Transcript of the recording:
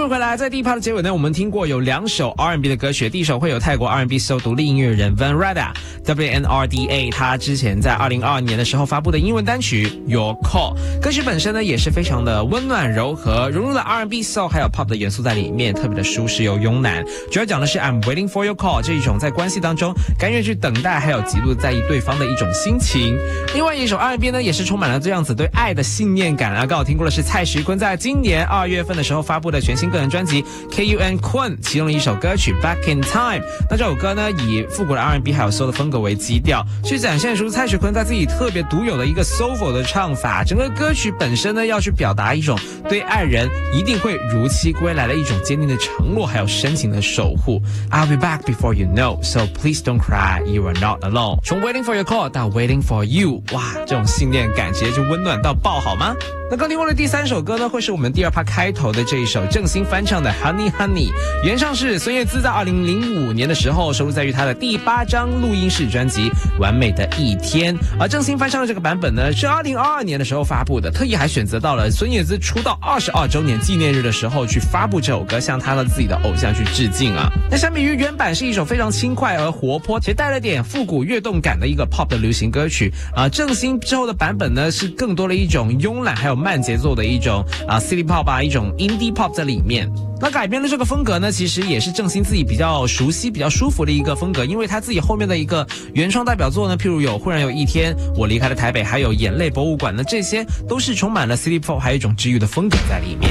们回来，在第一 part 的结尾呢，我们听过有2首 R&B 的歌曲，第一首会有泰国 R&B soul 独立音乐人 Vanrada WNRDA 他之前在2022年的时候发布的英文单曲 Your Call， 歌曲本身呢也是非常的温暖柔和，融入了 R&B soul 还有 pop 的元素在里面，特别的舒适又慵懒。主要讲的是 I'm waiting for your call 这一种在关系当中甘愿去等待还有极度在意对方的一种心情。另外一首 R&B 呢也是充满了这样子对爱的信念感啊。刚好听过的是蔡徐坤在今年2月份的时候发布的全新个人专辑 KUN Kun 其中的一首歌曲 Back in Time。 那这首歌呢以复古的 R&B 还有 soul 的风格为基调，去展现出蔡徐坤在自己特别独有的一个 soulful 的唱法。整个歌曲本身呢要去表达一种对爱人一定会如期归来的一种坚定的承诺还有深情的守护。 I'll be back before you know, so please don't cry, you are not alone。 从 waiting for your call 到 waiting for you， 哇，这种信念感直接就温暖到爆好吗？那刚听过的第3首歌呢，会是我们第2 part 开头的这一首郑兴翻唱的 Honey Honey， 原唱是孙燕姿在2005年的时候收录在于她的第8张录音室专辑完美的一天。而郑兴翻唱的这个版本呢是2022年的时候发布的，特意还选择到了孙燕姿出道22周年纪念日的时候去发布这首歌，向她的自己的偶像去致敬啊。那相比于原版是一首非常轻快而活泼且带了点复古跃动感的一个 pop 的流行歌曲郑兴之后的版本呢是更多了一种慵懒还有慢节奏的一种city pop 一种 indie pop 在里面。那改编的这个风格呢其实也是郑兴自己比较熟悉比较舒服的一个风格，因为他自己后面的一个原创代表作呢，譬如有忽然有一天，我离开了台北，还有眼泪博物馆呢，这些都是充满了 city pop 还有一种治愈的风格在里面。